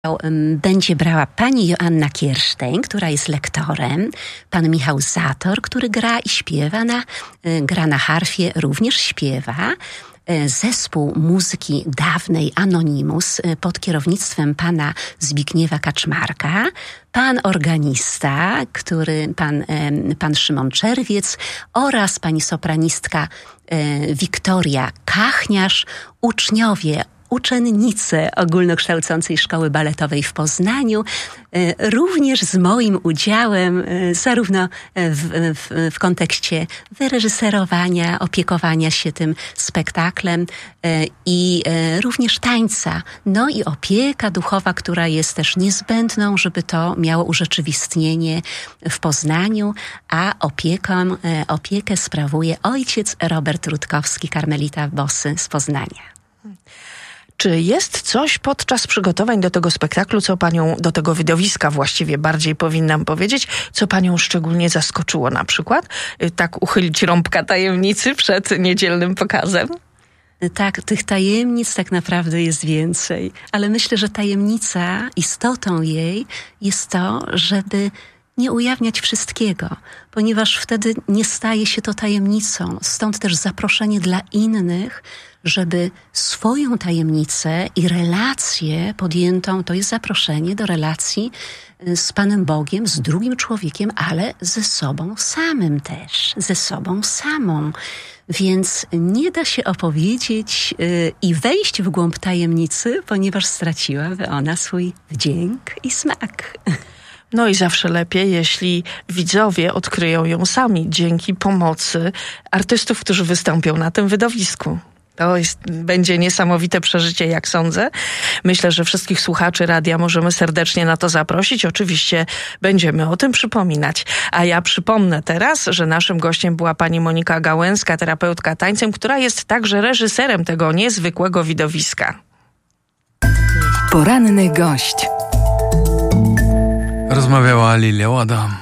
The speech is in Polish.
będzie brała pani Joanna Kiersztejn, która jest lektorem, pan Michał Zator, który gra i śpiewa, gra na harfie, również śpiewa. Zespół muzyki dawnej Anonimus pod kierownictwem pana Zbigniewa Kaczmarka, pan organista, pan Szymon Czerwiec oraz pani sopranistka Wiktoria Kachniarz, uczennice Ogólnokształcącej Szkoły Baletowej w Poznaniu, również z moim udziałem, zarówno w kontekście wyreżyserowania, opiekowania się tym spektaklem i również tańca. No i opieka duchowa, która jest też niezbędną, żeby to miało urzeczywistnienie w Poznaniu, a opiekę sprawuje ojciec Robert Rutkowski, karmelita Bosy z Poznania. Czy jest coś podczas przygotowań do tego spektaklu, co panią, do tego widowiska właściwie bardziej powinnam powiedzieć, co panią szczególnie zaskoczyło na przykład? Tak uchylić rąbka tajemnicy przed niedzielnym pokazem? Tak, tych tajemnic tak naprawdę jest więcej, ale myślę, że tajemnica, istotą jej jest to, żeby nie ujawniać wszystkiego, ponieważ wtedy nie staje się to tajemnicą. Stąd też zaproszenie dla innych, żeby swoją tajemnicę i relację podjętą, to jest zaproszenie do relacji z Panem Bogiem, z drugim człowiekiem, ale ze sobą samym też, ze sobą samą. Więc nie da się opowiedzieć i wejść w głąb tajemnicy, ponieważ straciłaby ona swój wdzięk i smak. No i zawsze lepiej, jeśli widzowie odkryją ją sami dzięki pomocy artystów, którzy wystąpią na tym widowisku. To będzie niesamowite przeżycie, jak sądzę. Myślę, że wszystkich słuchaczy radia możemy serdecznie na to zaprosić. Oczywiście będziemy o tym przypominać. A ja przypomnę teraz, że naszym gościem była pani Monika Gałęska, terapeutka tańcem, która jest także reżyserem tego niezwykłego widowiska. Poranny gość. Rozmawiała Lilia Łada.